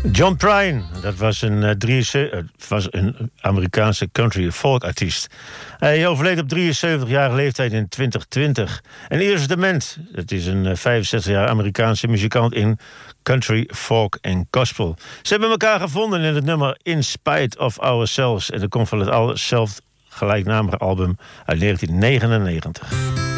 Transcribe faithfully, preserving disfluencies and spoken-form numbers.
John Prine, dat was een, uh, drieënzeventig, was een Amerikaanse country folk artiest. Hij overleed op drieënzeventigjarige leeftijd in twintig twintig. En Iris DeMent, dat is een uh, vijfenzestig jaar Amerikaanse muzikant in country, folk en gospel. Ze hebben elkaar gevonden in het nummer In Spite of Ourselves. En dat komt van het al zelf gelijknamige album uit negentien negenennegentig.